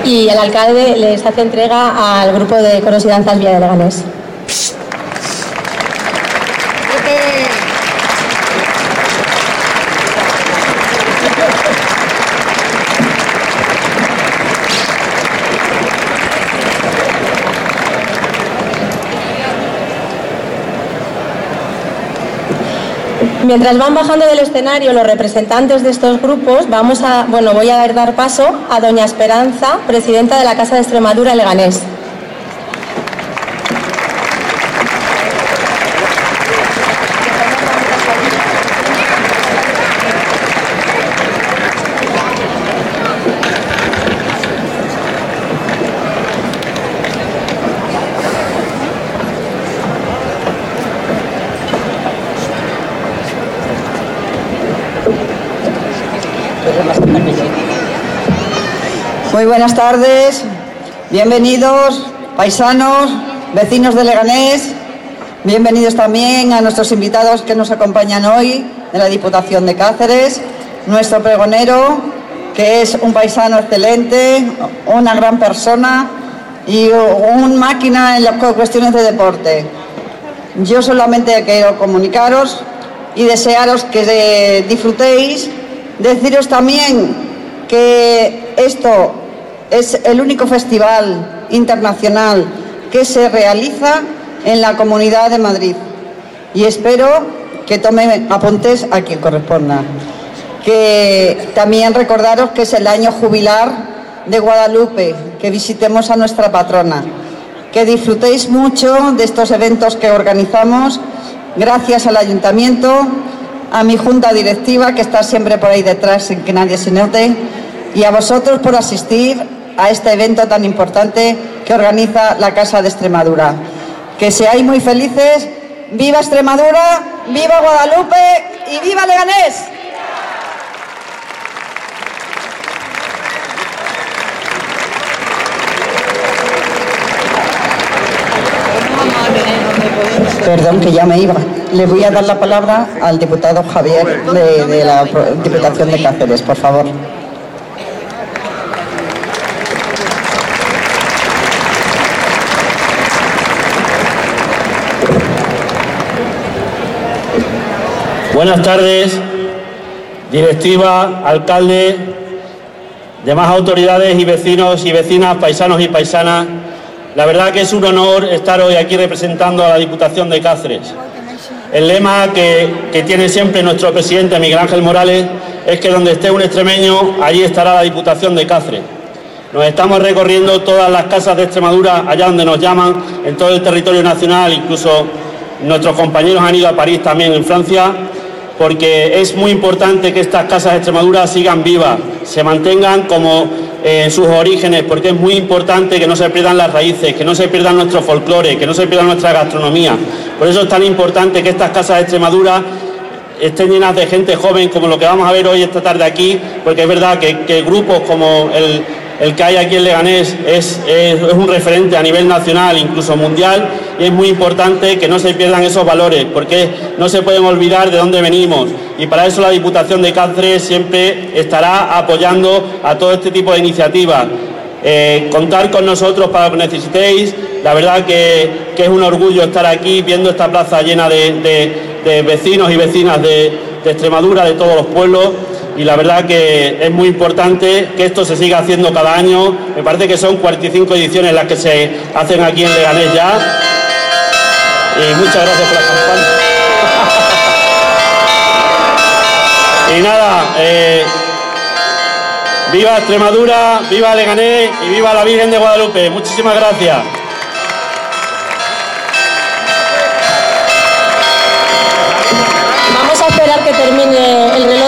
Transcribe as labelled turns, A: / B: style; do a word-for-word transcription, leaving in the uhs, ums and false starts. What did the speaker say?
A: y el alcalde les hace entrega al grupo de coros y danzas Villa de Leganés. Mientras van bajando del escenario los representantes de estos grupos, vamos a, bueno, voy a dar paso a doña Esperanza, presidenta de la Casa de Extremadura en Leganés.
B: Muy buenas tardes, bienvenidos paisanos, vecinos de Leganés, bienvenidos también a nuestros invitados que nos acompañan hoy de la Diputación de Cáceres, nuestro pregonero, que es un paisano excelente, una gran persona y una máquina en las cuestiones de deporte. Yo solamente quiero comunicaros y desearos que disfrutéis, deciros también que esto es el único festival internacional que se realiza en la Comunidad de Madrid y espero que tomen apuntes a quien corresponda. Que también recordaros que es el año jubilar de Guadalupe, que visitemos a nuestra patrona, que disfrutéis mucho de estos eventos que organizamos, gracias al Ayuntamiento, a mi Junta Directiva, que está siempre por ahí detrás sin que nadie se note, y a vosotros por asistir a este evento tan importante que organiza la Casa de Extremadura. Que seáis muy felices. ¡Viva Extremadura! ¡Viva Guadalupe! ¡Y viva Leganés! Perdón, que ya me iba. Le voy a dar la palabra al diputado Javier de, de la Diputación de Cáceres, por favor.
C: Buenas tardes, directiva, alcalde, demás autoridades y vecinos y vecinas, paisanos y paisanas. La verdad que es un honor estar hoy aquí representando a la Diputación de Cáceres. El lema que, que tiene siempre nuestro presidente Miguel Ángel Morales es que donde esté un extremeño, allí estará la Diputación de Cáceres. Nos estamos recorriendo todas las casas de Extremadura, allá donde nos llaman, en todo el territorio nacional, incluso nuestros compañeros han ido a París también, en Francia, porque es muy importante que estas casas de Extremadura sigan vivas, se mantengan como eh, en sus orígenes, porque es muy importante que no se pierdan las raíces, que no se pierdan nuestro folclore, que no se pierda nuestra gastronomía. Por eso es tan importante que estas casas de Extremadura estén llenas de gente joven, como lo que vamos a ver hoy esta tarde aquí, porque es verdad que, que grupos como el, el que hay aquí en Leganés es, es, es un referente a nivel nacional, incluso mundial, y es muy importante que no se pierdan esos valores, porque no se pueden olvidar de dónde venimos, y para eso la Diputación de Cáceres siempre estará apoyando a todo este tipo de iniciativas. Eh, contar con nosotros para lo que necesitéis. La verdad que, que es un orgullo estar aquí viendo esta plaza llena de, de, de vecinos y vecinas de, de Extremadura, de todos los pueblos, y la verdad que es muy importante que esto se siga haciendo cada año. Me parece que son cuarenta y cinco ediciones las que se hacen aquí en Leganés ya, y muchas gracias por la campaña. Y nada, eh, viva Extremadura, viva Leganés y viva la Virgen de Guadalupe. Muchísimas gracias.
A: Vamos a esperar que termine el reloj.